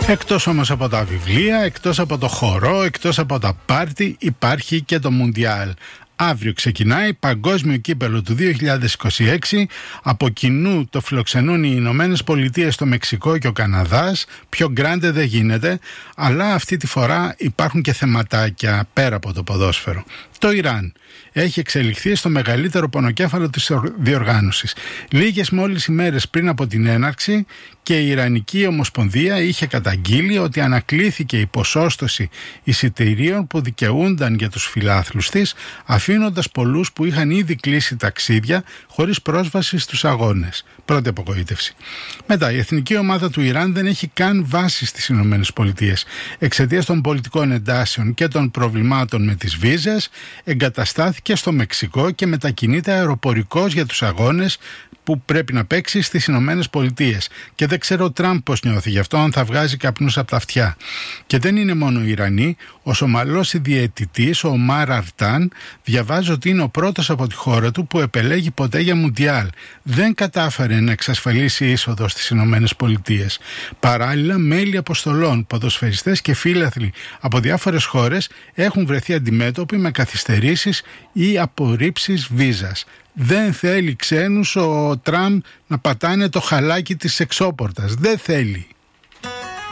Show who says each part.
Speaker 1: Εκτός όμως από τα βιβλία, εκτός από το χορό, εκτός από τα πάρτι, υπάρχει και το Μουντιάλ. Αύριο ξεκινάει παγκόσμιο κύπελλο του 2026. Από κοινού το φιλοξενούν οι Ηνωμένες Πολιτείες, το Μεξικό και ο Καναδάς. Πιο γκράντε δεν γίνεται, αλλά αυτή τη φορά υπάρχουν και θεματάκια πέρα από το ποδόσφαιρο. Το Ιράν έχει εξελιχθεί στο μεγαλύτερο πονοκέφαλο της διοργάνωσης. Λίγες μόλις ημέρες πριν από την έναρξη και η Ιρανική Ομοσπονδία είχε καταγγείλει ότι ανακλήθηκε η ποσόστοση εισιτηρίων που δικαιούνταν για τους φιλάθλους της, αφήνοντας πολλούς που είχαν ήδη κλείσει ταξίδια χωρίς πρόσβαση στους αγώνες. Πρώτη απογοήτευση. Μετά, η εθνική ομάδα του Ιράν δεν έχει καν βάση στις Ηνωμένες Πολιτείες. Εξαιτίας των πολιτικών εντάσεων και των προβλημάτων με τις βίζες, εγκαταστάθηκε στο Μεξικό και μετακινείται αεροπορικός για τους αγώνες που πρέπει να παίξει στις Ηνωμένες Πολιτείες. Και δεν ξέρω ο Τραμπ πώς νιώθει γι' αυτό, αν θα βγάζει καπνούς από τα αυτιά. Και δεν είναι μόνο οι Ιρανοί. Ο Σομαλός διαιτητής, ο Ομάρ Αρτάν, διαβάζει ότι είναι ο πρώτος από τη χώρα του που επελέγει ποτέ για Μουντιάλ. Δεν κατάφερε να εξασφαλίσει είσοδο στις Ηνωμένες Πολιτείες. Παράλληλα, μέλη αποστολών, ποδοσφαιριστές και φίλαθλοι από διάφορες χώρες έχουν βρεθεί αντιμέτωποι με καθυστερήσεις ή απορρίψεις βίζας. Δεν θέλει ξένους ο Τραμπ να πατάνε το χαλάκι της εξώπορτας. Δεν θέλει.